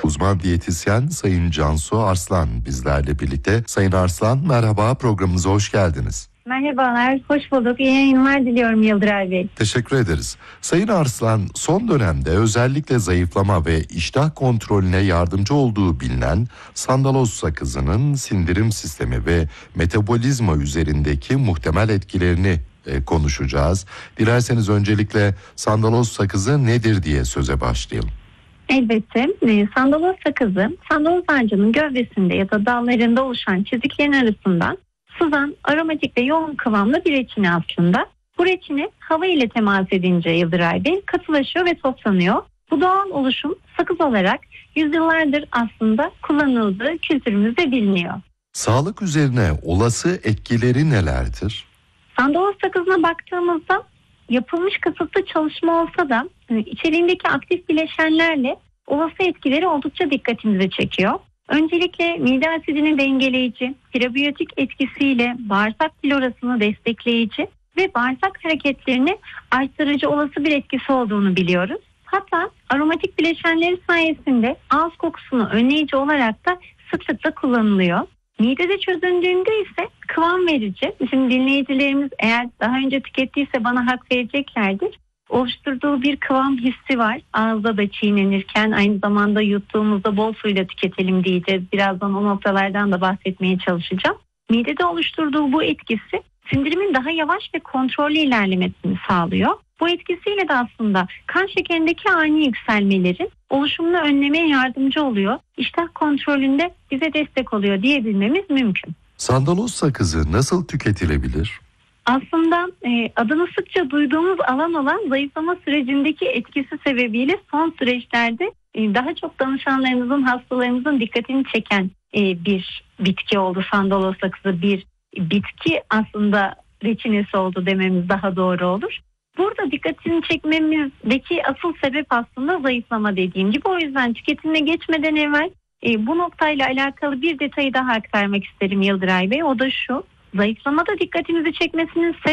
Uzman diyetisyen Sayın Cansu Arslan bizlerle birlikte. Sayın Arslan merhaba, programımıza hoş geldiniz. Merhabalar, hoş bulduk. İyi yayınlar diliyorum Yıldıray Bey. Teşekkür ederiz. Sayın Arslan, son dönemde özellikle zayıflama ve iştah kontrolüne yardımcı olduğu bilinen sandaloz sakızının sindirim sistemi ve metabolizma üzerindeki muhtemel etkilerini konuşacağız. Dilerseniz öncelikle sandaloz sakızı nedir diye söze başlayalım. Elbette. Sandaloz sakızı, sandaloz ağacının gövdesinde ya da dallarında oluşan çiziklerin arasından sızan aromatik ve yoğun kıvamlı bir reçine aslında. Bu reçine hava ile temas edince Yıldıray Bey katılaşıyor ve toplanıyor. Bu doğal oluşum sakız olarak yüzyıllardır aslında kullanıldığı kültürümüzde biliniyor. Sağlık üzerine olası etkileri nelerdir? Sandaloz sakızına baktığımızda yapılmış kısıtlı çalışma olsa da içeriğindeki aktif bileşenlerle olası etkileri oldukça dikkatimizi çekiyor. Öncelikle mide asidini dengeleyici, prebiyotik etkisiyle bağırsak florasını destekleyici ve bağırsak hareketlerini arttırıcı olası bir etkisi olduğunu biliyoruz. Hatta aromatik bileşenleri sayesinde ağız kokusunu önleyici olarak da sıklıkla kullanılıyor. Midede çözündüğünde ise kıvam verici. Bizim dinleyicilerimiz eğer daha önce tükettiyse bana hak vereceklerdir. Oluşturduğu bir kıvam hissi var. Ağızda da çiğnenirken aynı zamanda yuttuğumuzda bol suyla tüketelim diyeceğiz. Birazdan o noktalardan da bahsetmeye çalışacağım. Midede oluşturduğu bu etkisi sindirimin daha yavaş ve kontrollü ilerlemesini sağlıyor. Bu etkisiyle de aslında kan şekerindeki ani yükselmelerin oluşumunu önlemeye yardımcı oluyor. İştah kontrolünde bize destek oluyor diyebilmemiz mümkün. Sandaloz sakızı nasıl tüketilebilir? Aslında adını sıkça duyduğumuz alan olan zayıflama sürecindeki etkisi sebebiyle son süreçlerde daha çok danışanlarımızın, hastalarımızın dikkatini çeken bir bitki oldu. Sandaloz sakızı bir bitki aslında reçinesi oldu dememiz daha doğru olur. Burada dikkatini çekmemizdeki asıl sebep aslında zayıflama dediğim gibi. O yüzden tüketimine geçmeden evvel bu noktayla alakalı bir detayı daha aktarmak isterim Yıldıray Bey. O da şu: zayıflamada dikkatimizi çekmesinin